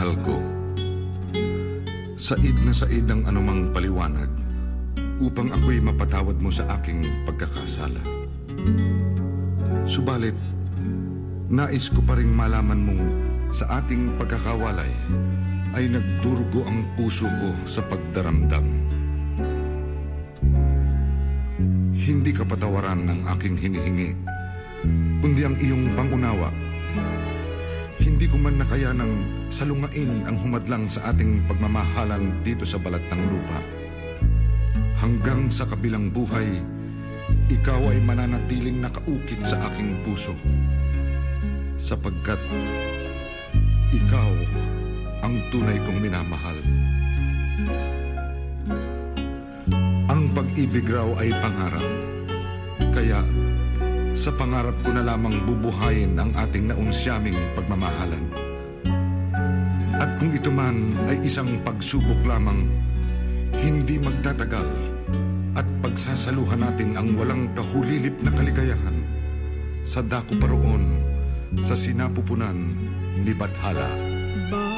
mahal ko. Said na said ang anumang paliwanag upang ako'y mapatawad mo sa aking pagkakasala. Subalit, nais ko pa ring malaman mong sa ating pagkakawalay ay nagdurugo ang puso ko sa pagdaramdam. Hindi ka patawaran ng aking hinihingi, kundi ang iyong pangunawa. Hindi ko man nakayanang salungain ang humadlang sa ating pagmamahalan dito sa balat ng lupa. Hanggang sa kabilang buhay, ikaw ay mananatiling nakaukit sa aking puso. Sapagkat ikaw ang tunay kong minamahal. Ang pag-ibig raw ay pangarap. Kaya sa pangarap ko na lamang bubuhayin ang ating naunsyaming pagmamahalan. At kung ito man ay isang pagsubok lamang, hindi magtatagal at pagsasaluhan natin ang walang kahulilip na kaligayahan sa dako pa roon sa sinapupunan ni Bathala.